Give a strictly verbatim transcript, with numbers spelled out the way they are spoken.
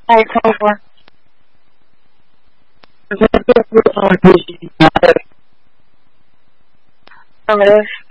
太超过，这是不好的，那么